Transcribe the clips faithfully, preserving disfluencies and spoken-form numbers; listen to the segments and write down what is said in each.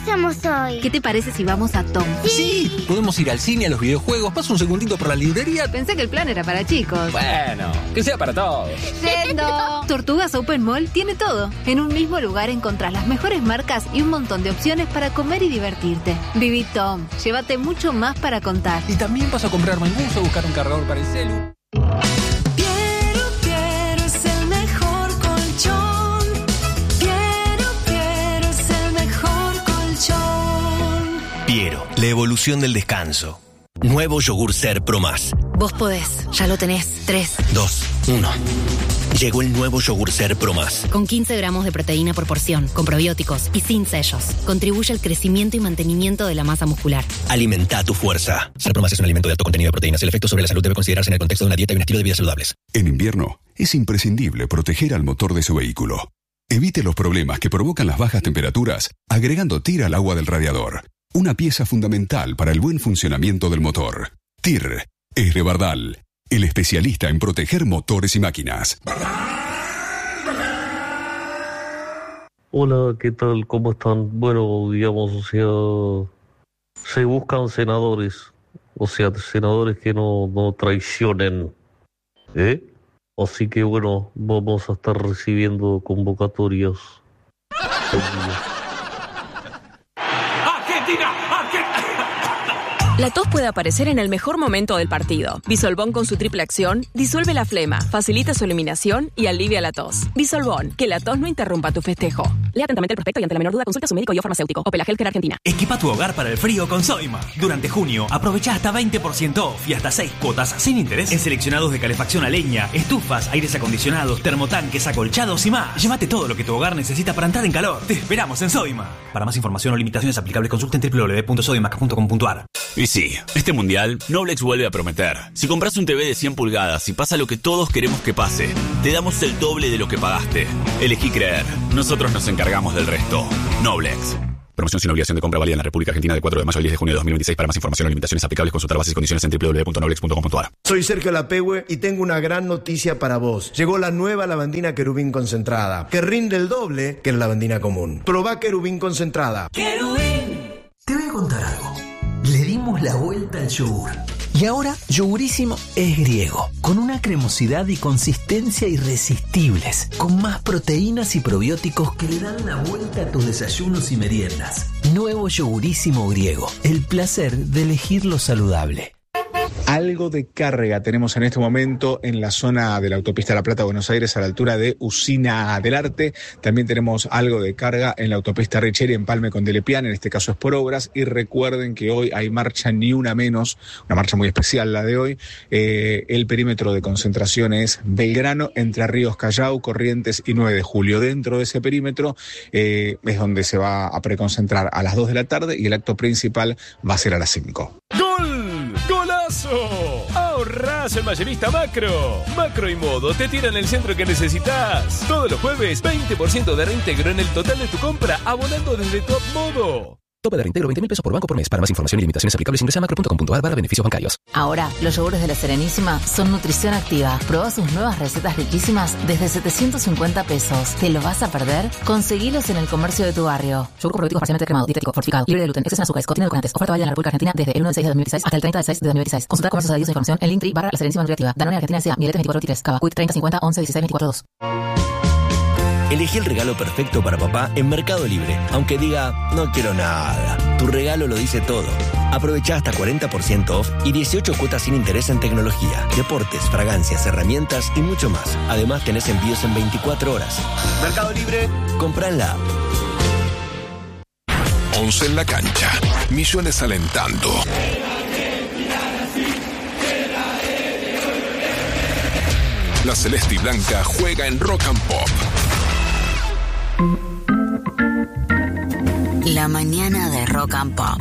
hacemos hoy? ¿Qué te parece si vamos a Tom? Sí. Sí, podemos ir al cine, a los videojuegos. Paso un segundito por la librería. Pensé que el plan era para chicos. Bueno, que sea para todos. ¡Yendo! Tortugas Open Mall tiene todo. En un mismo lugar encontrás las mejores marcas y un montón de opciones para comer y divertirte. Viví Tom. Llévate mucho más para contar. Y también paso a comprar manguso, a buscar un cargador para el celu. Piero, Piero es el mejor colchón. Piero, Piero es el mejor colchón. Piero, la evolución del descanso. Nuevo yogur Ser Pro Más. Vos podés. Ya lo tenés. Tres. Dos, uno. Llegó el nuevo yogur Ser Pro Más. Con quince gramos de proteína por porción, con probióticos y sin sellos. Contribuye al crecimiento y mantenimiento de la masa muscular. Alimenta tu fuerza. Ser Pro Más es un alimento de alto contenido de proteínas. El efecto sobre la salud debe considerarse en el contexto de una dieta y un estilo de vida saludables. En invierno, es imprescindible proteger al motor de su vehículo. Evite los problemas que provocan las bajas temperaturas agregando T I R al agua del radiador. Una pieza fundamental para el buen funcionamiento del motor. T I R es de Bardal, el especialista en proteger motores y máquinas. Hola, ¿qué tal? ¿Cómo están? Bueno, digamos, o sea, se buscan senadores, o sea, senadores que no, no traicionen, ¿eh? Así que bueno, vamos a estar recibiendo convocatorias. La tos puede aparecer en el mejor momento del partido. Bisolbón con su triple acción disuelve la flema, facilita su eliminación y alivia la tos. Bisolbón, que la tos no interrumpa tu festejo. Lea atentamente el prospecto y ante la menor duda consulta a su médico y o farmacéutico. Opel Healthcare Argentina. Equipa tu hogar para el frío con Soima. Durante junio, aprovecha hasta veinte por ciento off y hasta seis cuotas sin interés en seleccionados de calefacción a leña, estufas, aires acondicionados, termotanques, acolchados y más. Llévate todo lo que tu hogar necesita para entrar en calor. Te esperamos en Soima. Para más información o limitaciones aplicables, consulta en doble u doble u doble u punto soimac punto com punto a r. Y sí, este mundial, Noblex vuelve a prometer. Si compras un T V de cien pulgadas y pasa lo que todos queremos que pase, te damos el doble de lo que pagaste. Elegí creer. Nosotros nos encargamos del resto. Noblex. Promoción sin obligación de compra válida en la República Argentina de cuatro de mayo al diez de junio de dos mil veintiséis. Para más información o limitaciones aplicables, consultar bases y condiciones en doble u doble u doble u punto noblex punto com punto a r. Soy Sergio Lapehue y tengo una gran noticia para vos. Llegó la nueva lavandina Querubín concentrada, que rinde el doble que la lavandina común. Probá Querubín concentrada. Querubín. Te voy a contar algo. Le dimos la vuelta al yogur. Y ahora, Yogurísimo es griego, con una cremosidad y consistencia irresistibles, con más proteínas y probióticos que le dan la vuelta a tus desayunos y meriendas. Nuevo Yogurísimo griego, el placer de elegir lo saludable. Algo de carga tenemos en este momento en la zona de la autopista La Plata, Buenos Aires, a la altura de Usina del Arte. También tenemos algo de carga en la autopista Richeri, en Palme con Delepiane, en este caso es por obras. Y recuerden que hoy hay marcha Ni Una Menos, una marcha muy especial la de hoy. Eh, el perímetro de concentración es Belgrano, Entre Ríos, Callao, Corrientes y nueve de julio. Dentro de ese perímetro eh, es donde se va a preconcentrar a las dos de la tarde y el acto principal va a ser a las cinco. ¡Gol! ¡Golazo! ¡Ahorrás en Mayorista Macro! Macro y Modo te tiran el centro que necesitas. Todos los jueves, veinte por ciento de reintegro en el total de tu compra, abonando desde Top Modo. Tope de reintegro veinte mil pesos por banco por mes. Para más información y limitaciones aplicables ingresa a macro punto com punto a r para beneficios bancarios. Ahora, los yogures de La Serenísima son nutrición activa. Probá sus nuevas recetas riquísimas desde setecientos cincuenta pesos. ¿Te lo vas a perder? Conseguilos en el comercio de tu barrio. Yogur con probióticos parcialmente cremado, dietético, fortificado, libre de gluten, exceso en azúcares, contiene edulcorantes. Oferta válida en la República Argentina desde el uno de seis de dos mil dieciséis hasta el treinta de seis de dos mil veintiséis. Consulta comercios adheridos e información en Linktree barra La Serenísima Nutriactiva. Danone Argentina S A, Miletes veinticuatro veintitrés, Cava, Quick treinta cincuenta once dieciséis veinticuatro dos. Elegí el regalo perfecto para papá en Mercado Libre. Aunque diga, no quiero nada. Tu regalo lo dice todo. Aprovecha hasta cuarenta por ciento off y dieciocho cuotas sin interés en tecnología, deportes, fragancias, herramientas y mucho más. Además tenés envíos en veinticuatro horas. Mercado Libre, compra en la app. Once en la cancha. Millones alentando. La Celeste y Blanca juega en Rock and Pop. La mañana de Rock and Pop.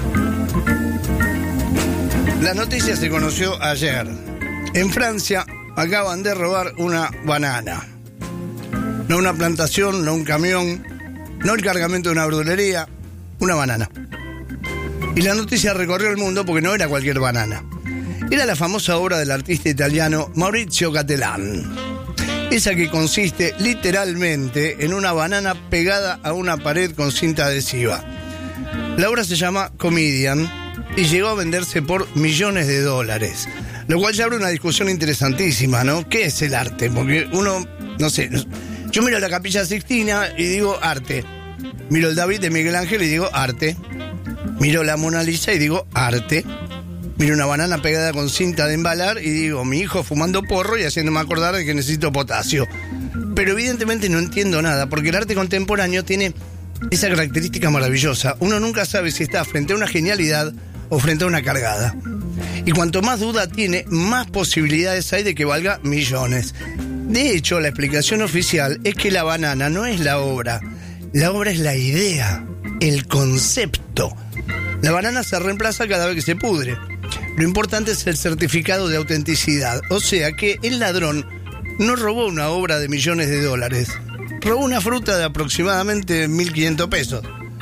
La noticia se conoció ayer. En Francia acaban de robar una banana. No una plantación, no un camión, no el cargamento de una verdulería, una banana. Y la noticia recorrió el mundo porque no era cualquier banana. Era la famosa obra del artista italiano Maurizio Cattelan. Esa que consiste literalmente en una banana pegada a una pared con cinta adhesiva. La obra se llama Comedian y llegó a venderse por millones de dólares, lo cual ya abre una discusión interesantísima, ¿no? ¿Qué es el arte? Porque uno, no sé, yo miro la Capilla Sixtina y digo arte, miro el David de Miguel Ángel y digo arte, miro la Mona Lisa y digo arte, miro una banana pegada con cinta de embalar y digo mi hijo fumando porro y haciéndome acordar de que necesito potasio. Pero evidentemente no entiendo nada, porque el arte contemporáneo tiene esa característica maravillosa. Uno nunca sabe si está frente a una genialidad o frente a una cargada. Y cuanto más duda tiene, más posibilidades hay de que valga millones. De hecho, la explicación oficial es que la banana no es la obra. La obra es la idea, el concepto. La banana se reemplaza cada vez que se pudre. Lo importante es el certificado de autenticidad. O sea que el ladrón no robó una obra de millones de dólares. Robó una fruta de aproximadamente mil quinientos pesos.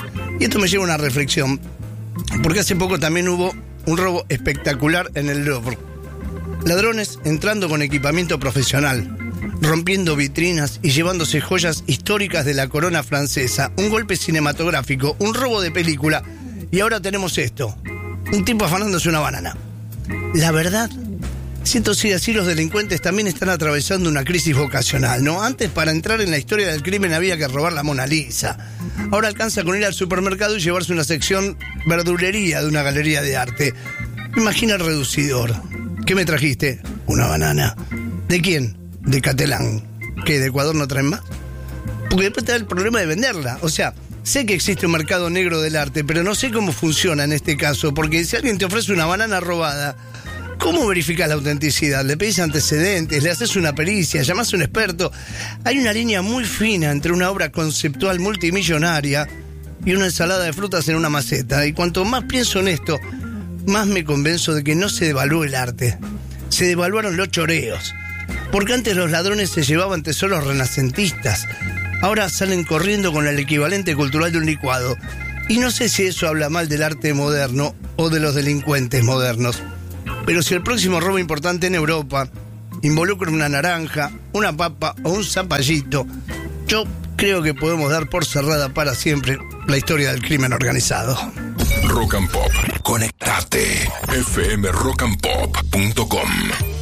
Y esto me lleva a una reflexión, porque hace poco también hubo un robo espectacular en el Louvre. Ladrones entrando con equipamiento profesional, rompiendo vitrinas y llevándose joyas históricas de la corona francesa. Un golpe cinematográfico, un robo de película. Y ahora tenemos esto, un tipo afanándose una banana. La verdad, siento si así los delincuentes también están atravesando una crisis vocacional, ¿no? Antes, para entrar en la historia del crimen había que robar la Mona Lisa. Ahora alcanza con ir al supermercado y llevarse una sección verdulería de una galería de arte. Imagina el reducidor. ¿Qué me trajiste? Una banana. ¿De quién? De Catalán. ¿Qué, de Ecuador no traen más? Porque después te da el problema de venderla. O sea, sé que existe un mercado negro del arte, pero no sé cómo funciona en este caso, porque si alguien te ofrece una banana robada, ¿cómo verificas la autenticidad? ¿Le pedís antecedentes? ¿Le haces una pericia? ¿Llamás a un experto? Hay una línea muy fina entre una obra conceptual multimillonaria y una ensalada de frutas en una maceta. Y cuanto más pienso en esto, más me convenzo de que no se devaluó el arte. Se devaluaron los choreos. Porque antes los ladrones se llevaban tesoros renacentistas. Ahora salen corriendo con el equivalente cultural de un licuado. Y no sé si eso habla mal del arte moderno o de los delincuentes modernos. Pero si el próximo robo importante en Europa involucra una naranja, una papa o un zapallito, yo creo que podemos dar por cerrada para siempre la historia del crimen organizado. Rock and Pop. Conectate. f m rock and pop punto com